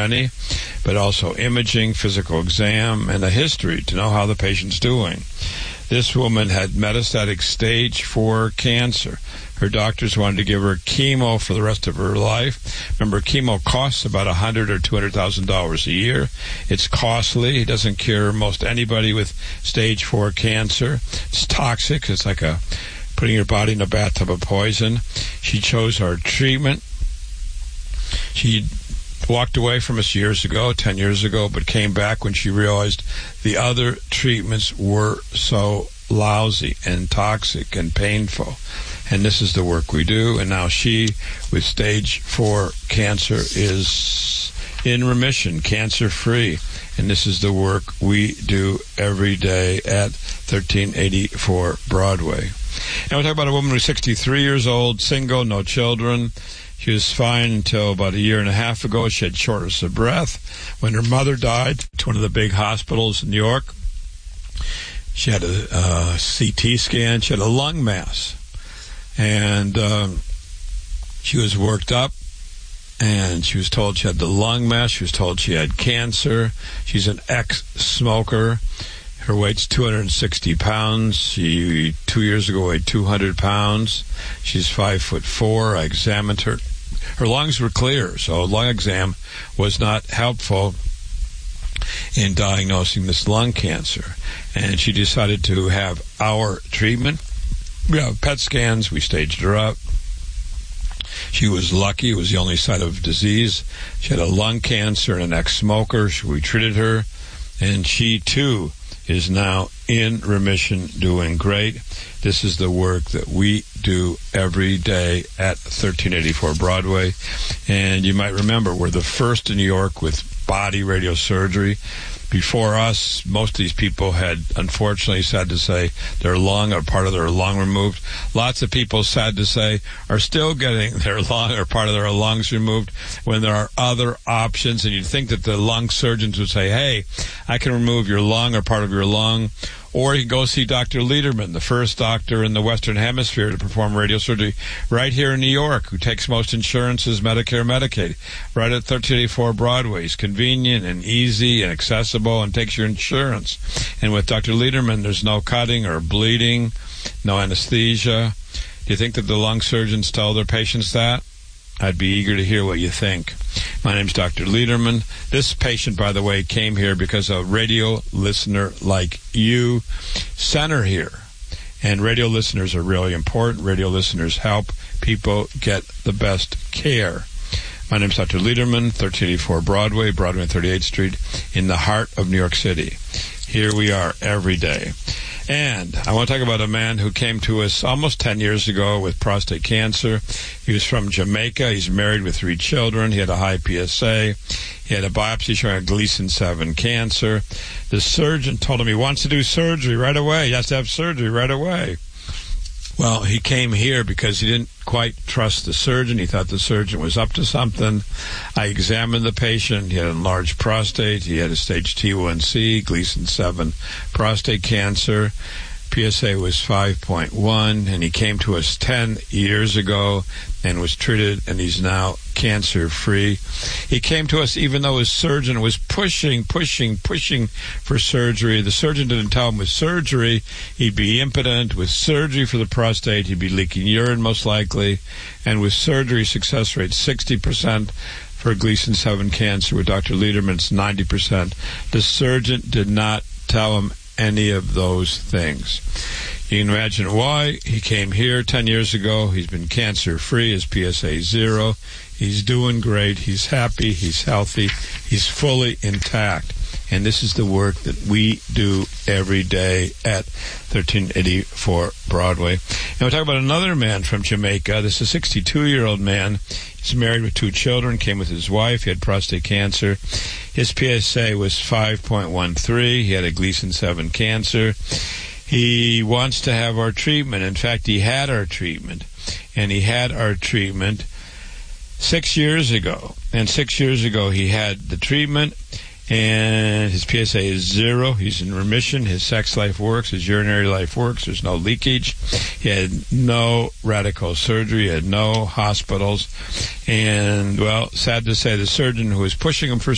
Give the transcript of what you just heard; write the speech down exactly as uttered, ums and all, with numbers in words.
many, but also imaging, physical exam, and a history to know how the patient's doing. This woman had metastatic stage four cancer. Her doctors wanted to give her chemo for the rest of her life. Remember, chemo costs about a hundred or two hundred thousand dollars a year. It's costly. It doesn't cure most anybody with stage four cancer. It's toxic. It's like a putting your body in a bathtub of poison. She chose our treatment. She walked away from us years ago, ten years ago, but came back when she realized the other treatments were so lousy and toxic and painful. And this is the work we do. And now she, with stage four cancer, is in remission, cancer-free. And this is the work we do every day at thirteen eighty-four Broadway. And we'll talk about a woman who's sixty-three years old, single, no children. She was fine until about a year and a half ago. She had shortness of breath when her mother died to one of the big hospitals in New York. She had a, a C T scan. She had a lung mass. And um, she was worked up, and she was told she had the lung mass. She was told she had cancer. She's an ex-smoker. Her weight's two hundred sixty pounds. She, two years ago, weighed two hundred pounds. She's five foot four. I examined her. Her lungs were clear, so a lung exam was not helpful in diagnosing this lung cancer. And she decided to have our treatment. We have P E T scans. We staged her up. She was lucky. It was the only site of disease. She had a lung cancer and an ex-smoker. We treated her, and she, too, is now in remission, doing great. This is the work that we do every day at thirteen eighty-four Broadway. And you might remember, we're the first in New York with body radiosurgery. Before us, most of these people had, unfortunately, sad to say, their lung or part of their lung removed. Lots of people, sad to say, are still getting their lung or part of their lungs removed when there are other options. And you'd think that the lung surgeons would say, hey, I can remove your lung or part of your lung. Or you can go see Doctor Lederman, the first doctor in the Western Hemisphere to perform radiosurgery right here in New York, who takes most insurances, Medicare, Medicaid, right at thirteen eighty-four Broadway. He's convenient and easy and accessible and takes your insurance. And with Doctor Lederman, there's no cutting or bleeding, no anesthesia. Do you think that the lung surgeons tell their patients that? I'd be eager to hear what you think. My name's Doctor Lederman. This patient, by the way, came here because a radio listener like you sent her here. And radio listeners are really important. Radio listeners help people get the best care. My name's Doctor Lederman, thirteen eighty-four Broadway, Broadway and thirty-eighth Street, in the heart of New York City. Here we are every day. And I want to talk about a man who came to us almost ten years ago with prostate cancer. He was from Jamaica. He's married with three children. He had a high P S A. He had a biopsy showing a Gleason seven cancer. The surgeon told him he wants to do surgery right away. He has to have surgery right away. Well, he came here because he didn't quite trust the surgeon. He thought the surgeon was up to something. I examined the patient. He had an enlarged prostate. He had a stage T one C, Gleason seven prostate cancer. P S A was five point one, and he came to us ten years ago and was treated, and he's now cancer-free. He came to us even though his surgeon was pushing, pushing, pushing for surgery. The surgeon didn't tell him with surgery he'd be impotent. With surgery for the prostate, he'd be leaking urine most likely. And with surgery, success rate sixty percent. For Gleason seven cancer with Doctor Lederman, it's ninety percent. The surgeon did not tell him any of those things. You can imagine why. He came here ten years ago. He's been cancer-free. His P S A zero. He's doing great. He's happy. He's healthy. He's fully intact. And this is the work that we do every day at thirteen eighty-four Broadway. And we'll talk about another man from Jamaica. This is a sixty-two-year-old man. He's married with two children, came with his wife. He had prostate cancer. His P S A was five point one three. He had a Gleason seven cancer. He wants to have our treatment. In fact, he had our treatment. And he had our treatment six years ago. And six years ago, he had the treatment. And his P S A is zero. He's in remission. His sex life works. His urinary life works. There's no leakage. He had no radical surgery. He had no hospitals. And, well, sad to say, the surgeon who was pushing him for